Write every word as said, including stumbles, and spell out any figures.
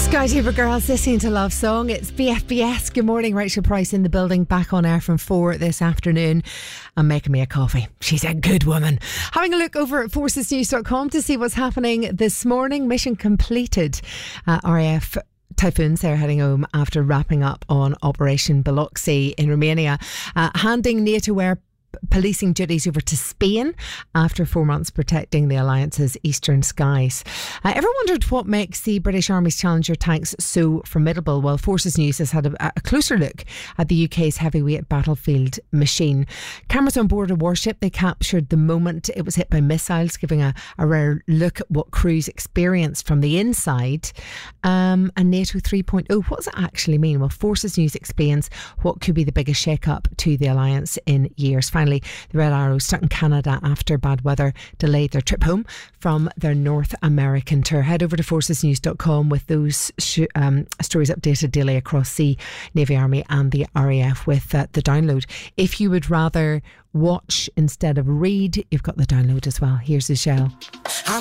Sky Super Girls listening to Love Song. It's B F B S. Good morning. Rachel Price in the building, back on air from four this afternoon and making me a coffee. She's a good woman. Having a look over at forces news dot com to see what's happening this morning. Mission completed. Uh, R A F Typhoons, they're heading home after wrapping up on Operation Biloxi in Romania, uh, handing NATO air policing duties over to Spain after four months protecting the alliance's eastern skies. Uh, ever wondered what makes the British Army's Challenger tanks so formidable? Well, Forces News has had a, a closer look at the U K's heavyweight battlefield machine. Cameras on board a warship, they captured the moment it was hit by missiles, giving a, a rare look at what crews experienced from the inside. Um, and NATO three point oh, what does it actually mean? Well, Forces News explains what could be the biggest shake-up to the alliance in years. Finally, the Red Arrow, stuck in Canada after bad weather, delayed their trip home from their North American tour. Head over to forces news dot com with those sh- um, stories updated daily across the Navy, Army and the R A F with uh, the download. If you would rather watch instead of read, you've got the download as well. Here's the shell.